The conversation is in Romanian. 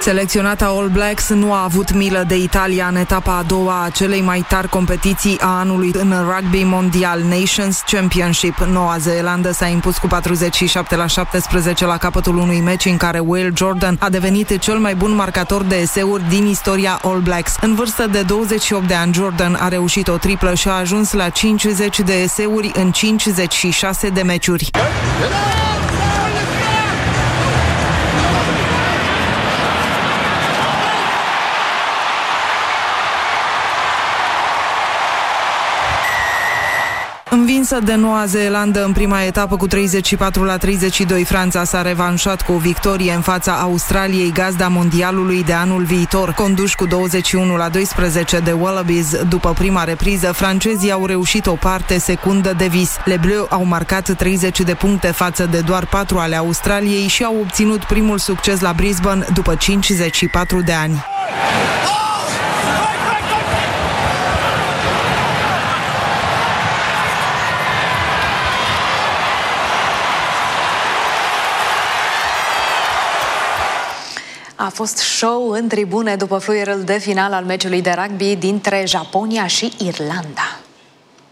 Selecționata All Blacks nu a avut milă de Italia în etapa a doua a celei mai tari competiții a anului în rugby mondial, Nations Championship. Noua Zeelandă s-a impus cu 47-17 la capătul unui meci în care Will Jordan a devenit cel mai bun marcator de eseuri din istoria All Blacks. În vârstă de 28 de ani, Jordan a reușit o triplă și a ajuns la 50 de eseuri în 56 de meciuri. Învinsă de Noua Zeelandă în prima etapă cu 34-32, Franța s-a revanșat cu o victorie în fața Australiei, gazda mondialului de anul viitor. Conduși cu 21-12 de Wallabies după prima repriză, francezii au reușit o parte secundă de vis. Les Bleus au marcat 30 de puncte față de doar 4 ale Australiei și au obținut primul succes la Brisbane după 54 de ani. A fost show în tribune după fluierul de final al meciului de rugby dintre Japonia și Irlanda.